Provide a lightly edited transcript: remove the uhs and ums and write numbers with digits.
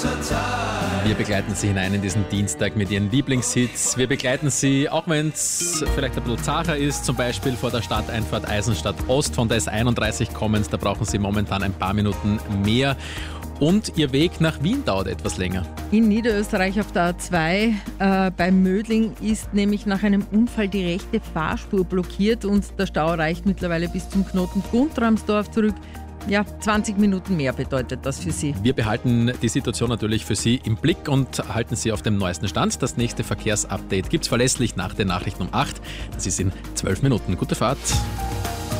Wir begleiten Sie hinein in diesen Dienstag mit Ihren Lieblingshits. Wir begleiten Sie, auch wenn es vielleicht ein bisschen zacher ist, zum Beispiel vor der Stadteinfahrt Eisenstadt Ost von der S31 kommend. Da brauchen Sie momentan ein paar Minuten mehr. Und Ihr Weg nach Wien dauert etwas länger. In Niederösterreich auf der A2 bei Mödling ist nämlich nach einem Unfall die rechte Fahrspur blockiert und der Stau reicht mittlerweile bis zum Knoten Guntramsdorf zurück. Ja, 20 Minuten mehr bedeutet das für Sie. Wir behalten die Situation natürlich für Sie im Blick und halten Sie auf dem neuesten Stand. Das nächste Verkehrsupdate gibt es verlässlich nach den Nachrichten um 8. Das ist in 12 Minuten. Gute Fahrt.